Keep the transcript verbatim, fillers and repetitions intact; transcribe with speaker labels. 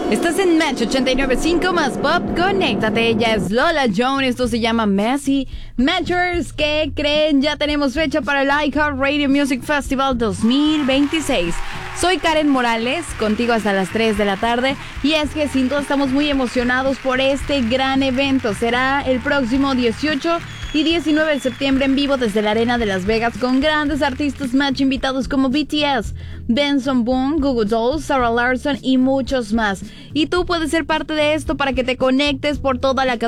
Speaker 1: Estás en Match ochenta y nueve punto cinco más Pop. Conéctate, ella es Lola Jones. Esto se llama Messi. Matchers, ¿qué creen? Ya tenemos fecha para el iHeartRadio Music Festival dos mil veintiséis. Soy Karen Morales, contigo hasta las tres de la tarde. Y es que sin duda estamos muy emocionados por este gran evento. Será el próximo dieciocho y diecinueve de septiembre en vivo desde la Arena de Las Vegas con grandes artistas match invitados como B T S, Benson Boone, Google Dolls, Sarah Larson y muchos más. Y tú puedes ser parte de esto para que te conectes por toda la